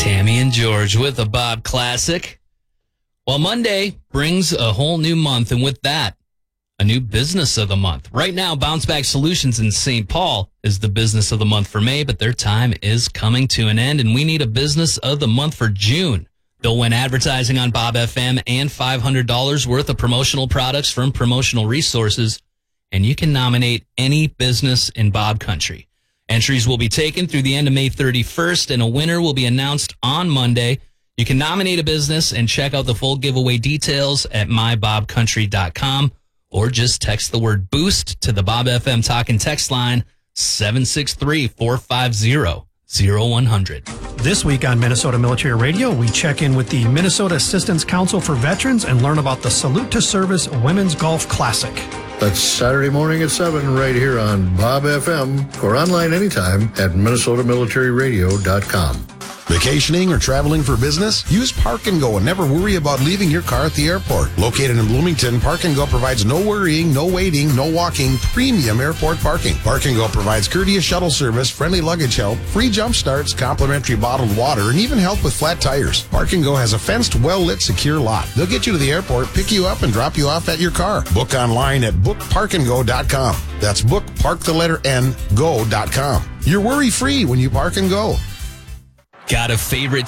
Tammy and George with a Bob Classic. Well, Monday brings a whole new month, and with that, a new business of the month. Right now, Bounce Back Solutions in St. Paul is the business of the month for May, but their time is coming to an end, and we need a business of the month for June. They'll win advertising on Bob FM and $500 worth of promotional products from Promotional Resources, and you can nominate any business in Bob Country. Entries will be taken through the end of May 31st, and a winner will be announced on Monday. You can nominate a business and check out the full giveaway details at mybobcountry.com, or just text the word BOOST to the Bob FM Talkin' text line 763-450-0100. This week on Minnesota Military Radio, we check in with the Minnesota Assistance Council for Veterans and learn about the Salute to Service Women's Golf Classic. That's Saturday morning at 7 right here on Bob FM, or online anytime at minnesotamilitaryradio.com. Vacationing or traveling for business? Use Park and Go and never worry about leaving your car at the airport. Located in Bloomington, Park and Go provides no worrying, no waiting, no walking, premium airport parking. Park and Go provides courteous shuttle service, friendly luggage help, free jump starts, complimentary bottled water, and even help with flat tires. Park and Go has a fenced, well-lit, secure lot. They'll get you to the airport, pick you up, and drop you off at your car. Book online at bookparkandgo.com. That's bookpark, go.com. You're worry-free when you Park and Go. Got a favorite